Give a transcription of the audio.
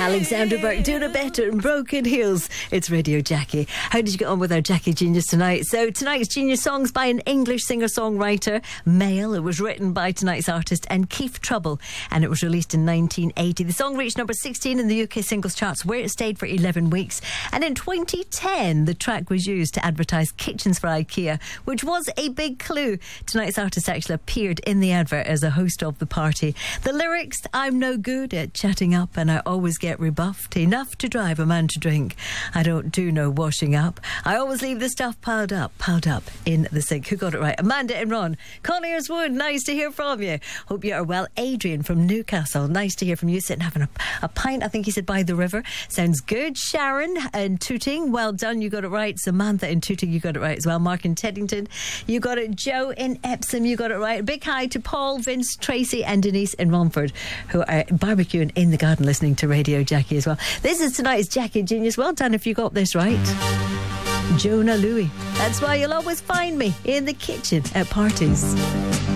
Alexander Burke doing it better in Broken Hills. It's Radio Jackie. How did you get on with our Jackie Genius tonight? So tonight's Genius Songs by an English singer-songwriter, male. It was written by tonight's artist and Keith Trouble, and it was released in 1980. The song reached number 16 in the UK singles charts, where it stayed for 11 weeks. And in 2010, the track was used to advertise kitchens for IKEA, which was a big clue. Tonight's artist actually appeared in the advert as a host of the party. The lyrics: I'm no good at chatting up and I always get rebuffed. Enough to drive a man to drink. I don't do no washing up. I always leave the stuff piled up in the sink. Who got it right? Amanda and Ron. Colliers Wood, nice to hear from you. Hope you are well. Adrian from Newcastle, nice to hear from you. Sitting having a pint, I think he said, by the river. Sounds good. Sharon in Tooting, well done, you got it right. Samantha in Tooting, you got it right as well. Mark in Teddington, you got it. Joe in Epsom, you got it right. A big hi to Paul, Vince, Tracy and Denise in Romford, who are barbecuing in the garden listening to Radio Jackie as well. This is tonight's Jackie Genius. Well done if you got this right. Jonah Louie. That's why you'll always find me in the kitchen at parties.